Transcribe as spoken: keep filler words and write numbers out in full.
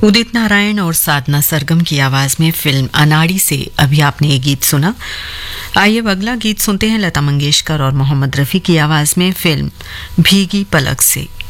उदित नारायण और साधना सरगम की आवाज में फिल्म अनाड़ी से अभी आपने ये गीत सुना। आइए अब अगला गीत सुनते हैं लता मंगेशकर और मोहम्मद रफी की आवाज में फिल्म भीगी पलक से।